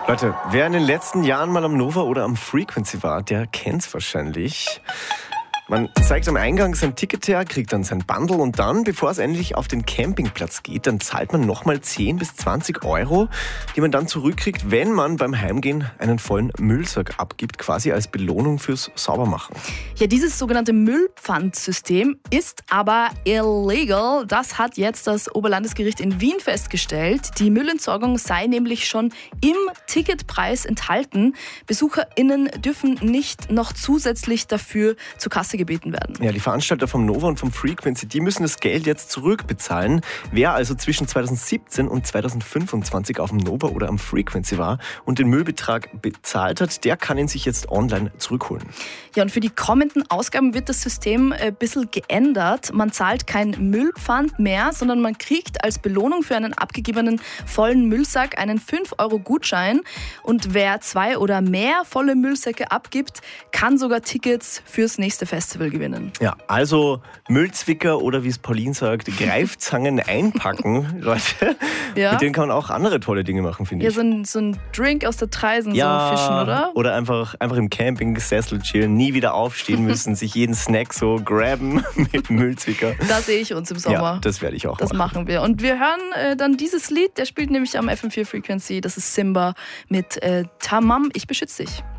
Leute, wer in den letzten Jahren mal am Nova oder am Frequency war, der kennt's wahrscheinlich. Man zeigt am Eingang sein Ticket her, kriegt dann sein Bundle und dann, bevor es endlich auf den Campingplatz geht, dann zahlt man nochmal 10 bis 20 Euro, die man dann zurückkriegt, wenn man beim Heimgehen einen vollen Müllsack abgibt, quasi als Belohnung fürs Saubermachen. Ja, dieses sogenannte Müllpfandsystem ist aber illegal. Das hat jetzt das Oberlandesgericht in Wien festgestellt. Die Müllentsorgung sei nämlich schon im Ticketpreis enthalten. BesucherInnen dürfen nicht noch zusätzlich dafür zur Kasse gebeten werden. Ja, die Veranstalter vom Nova und vom Frequency, die müssen das Geld jetzt zurückbezahlen. Wer also zwischen 2017 und 2025 auf dem Nova oder am Frequency war und den Müllbetrag bezahlt hat, der kann ihn sich jetzt online zurückholen. Ja, und für die kommenden Ausgaben wird das System ein bisschen geändert. Man zahlt kein Müllpfand mehr, sondern man kriegt als Belohnung für einen abgegebenen vollen Müllsack einen 5-Euro-Gutschein. Und wer 2 oder mehr volle Müllsäcke abgibt, kann sogar Tickets fürs nächste Festival gewinnen. Ja, also Müllzwicker oder wie es Pauline sagt, Greifzangen einpacken, Leute. Ja. Mit denen kann man auch andere tolle Dinge machen, finde ich. Ja, so ein Drink aus der Treisen, Ja, so fischen, oder? Oder einfach im Camping-Sessel chillen, nie wieder aufstehen müssen, sich jeden Snack so grabben mit Müllzwicker. Da sehe ich uns im Sommer. Ja, das werde ich auch Das machen wir. Und wir hören dann dieses Lied, der spielt nämlich am FM4 Frequency, das ist Simba mit Tamam, ich beschütze dich.